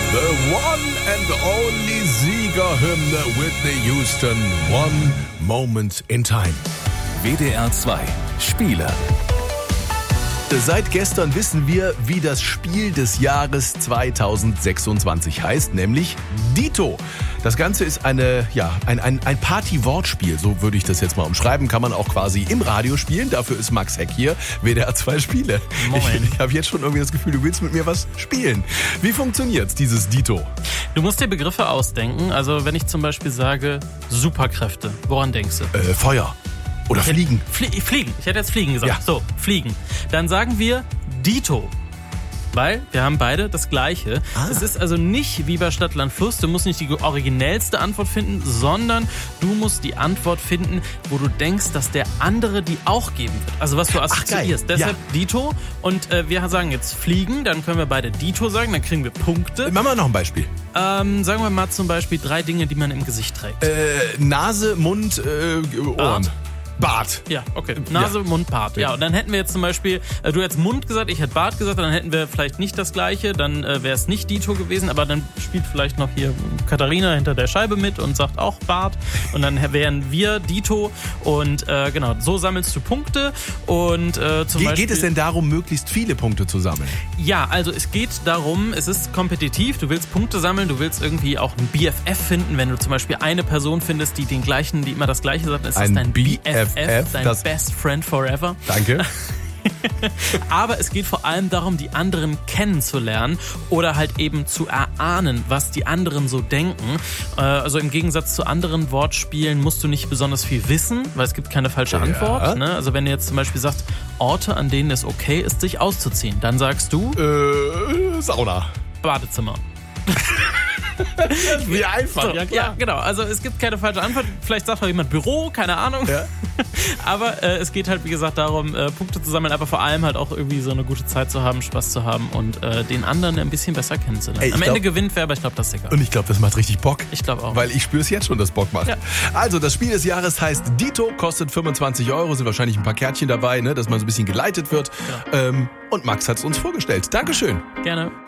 The one and only Siegerhymne Whitney Houston, One Moment in Time. WDR 2 Spiele. Seit gestern wissen wir, wie das Spiel des Jahres 2026 heißt, nämlich Dito. Das Ganze ist ein Party-Wortspiel, so würde ich das jetzt mal umschreiben. Kann man auch quasi im Radio spielen. Dafür ist Max Heck hier, WDR 2 Spiele. Moin. Ich habe jetzt schon irgendwie das Gefühl, du willst mit mir was spielen. Wie funktioniert's, dieses Dito? Du musst dir Begriffe ausdenken. Also wenn ich zum Beispiel sage Superkräfte, woran denkst du? Feuer. Oder Fliegen. Fliegen. Ich hätte jetzt Fliegen gesagt. Ja. So, Fliegen. Dann sagen wir Dito. Weil wir haben beide das Gleiche. Es ist also nicht wie bei Stadt, Land, Fluss. Du musst nicht die originellste Antwort finden, sondern du musst die Antwort finden, wo du denkst, dass der andere die auch geben wird. Also was du assoziierst. Deshalb Dito. Und wir sagen jetzt Fliegen. Dann können wir beide Dito sagen. Dann kriegen wir Punkte. Machen wir noch ein Beispiel. Sagen wir mal zum Beispiel 3 Dinge, die man im Gesicht trägt. Nase, Mund, Ohren. Bart. Ja, okay. Nase, Mund, Bart. Ja, und dann hätten wir jetzt zum Beispiel, du hättest Mund gesagt, ich hätte Bart gesagt, dann hätten wir vielleicht nicht das Gleiche, dann wäre es nicht Dito gewesen, aber dann spielt vielleicht noch hier Katharina hinter der Scheibe mit und sagt auch Bart und dann wären wir Dito und genau, so sammelst du Punkte und zum Beispiel... Geht es denn darum, möglichst viele Punkte zu sammeln? Ja, also es geht darum, es ist kompetitiv, du willst Punkte sammeln, du willst irgendwie auch ein BFF finden, wenn du zum Beispiel eine Person findest, die immer das Gleiche sagt, ist das dein BFF. Dein Best Friend Forever. Danke. Aber es geht vor allem darum, die anderen kennenzulernen oder halt eben zu erahnen, was die anderen so denken. Also im Gegensatz zu anderen Wortspielen musst du nicht besonders viel wissen, weil es gibt keine falsche Antwort. Ne? Also wenn du jetzt zum Beispiel sagst, Orte, an denen es okay ist, sich auszuziehen, dann sagst du... Sauna. Badezimmer. Wie einfach, so, ja klar. Ja, genau. Also es gibt keine falsche Antwort. Vielleicht sagt auch jemand Büro, keine Ahnung. Ja. Aber es geht halt, wie gesagt, darum, Punkte zu sammeln, aber vor allem halt auch irgendwie so eine gute Zeit zu haben, Spaß zu haben und den anderen ein bisschen besser kennenzulernen. Am Ende gewinnt wer, aber ich glaube, das ist egal. Und ich glaube, das macht richtig Bock. Ich glaube auch. Weil ich spüre es jetzt schon, dass Bock macht. Ja. Also, das Spiel des Jahres heißt Dito, kostet 25 €, sind wahrscheinlich ein paar Kärtchen dabei, ne, dass man so ein bisschen geleitet wird. Ja. Und Max hat es uns vorgestellt. Dankeschön. Gerne.